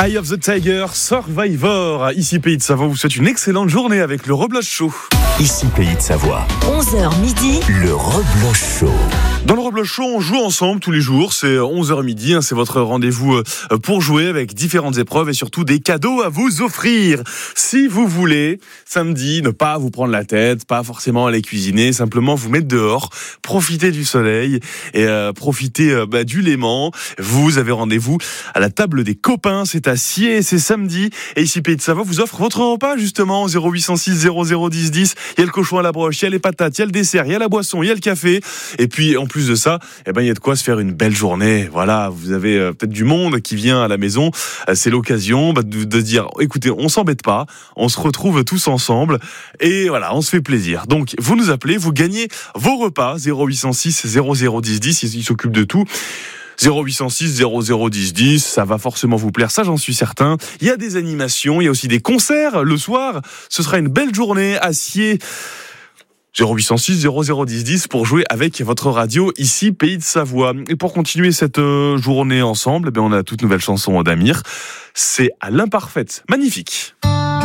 Eye of the Tiger, Survivor. Ici Pays de Savoie vous souhaite une excellente journée avec le Rebloche Show. Ici Pays de Savoie. 11h midi. Le Rebloche Show. Dans le Rebloche Show, on joue ensemble tous les jours. C'est 11h midi. C'est votre rendez-vous pour jouer avec différentes épreuves et surtout des cadeaux à vous offrir. Si vous voulez, samedi, ne pas vous prendre la tête, pas forcément aller cuisiner, simplement vous mettre dehors, profiter du soleil et profiter du Léman. Vous avez rendez-vous à la table des copains. C'est à Sciez, c'est samedi. Et ici Pays de Savoie vous offre votre repas justement 0806 0010 10. Il y a le cochon à la broche, il y a les patates, il y a le dessert, il y a la boisson, il y a le café. Et puis en plus de ça, il y a de quoi se faire une belle journée. Voilà, vous avez peut-être du monde qui vient à la maison. C'est l'occasion de dire, écoutez, on s'embête pas, on se retrouve tous ensemble et voilà, on se fait plaisir. Donc vous nous appelez, vous gagnez vos repas 0806 0010 10. Il s'occupe de tout. 0806 0010 10, ça va forcément vous plaire, ça j'en suis certain. Il y a des animations, il y a aussi des concerts le soir. Ce sera une belle journée à Sciez. 0806 0010 10 pour jouer avec votre radio ici Pays de Savoie. Et pour continuer cette journée ensemble, on a toute nouvelle chanson d'Amir. C'est à l'imparfaite. Magnifique.